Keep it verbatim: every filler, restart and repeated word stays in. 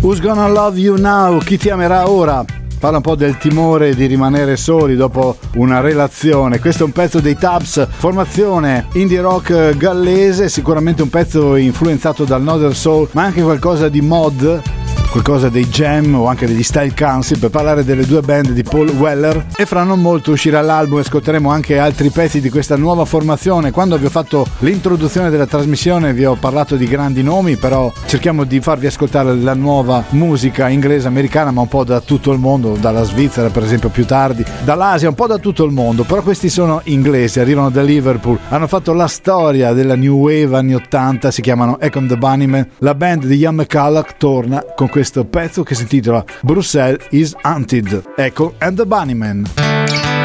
Who's Gonna Love You Now? Chi ti amerà ora? Parla un po' del timore di rimanere soli dopo una relazione. Questo è un pezzo dei Tubbs, formazione indie rock gallese, sicuramente un pezzo influenzato dal Northern Soul, ma anche qualcosa di mod, qualcosa dei Jam o anche degli Style Council, per parlare delle due band di Paul Weller. E fra non molto uscirà l'album e ascolteremo anche altri pezzi di questa nuova formazione. Quando vi ho fatto l'introduzione della trasmissione vi ho parlato di grandi nomi, però cerchiamo di farvi ascoltare la nuova musica inglese, americana, ma un po' da tutto il mondo, dalla Svizzera per esempio più tardi, dall'Asia, un po' da tutto il mondo. Però questi sono inglesi, arrivano da Liverpool, hanno fatto la storia della New Wave anni ottanta, si chiamano Echo and the Bunnymen. La band di Ian McCulloch torna con questo pezzo che si intitola Brussels is Haunted. Echo and the Bunnymen.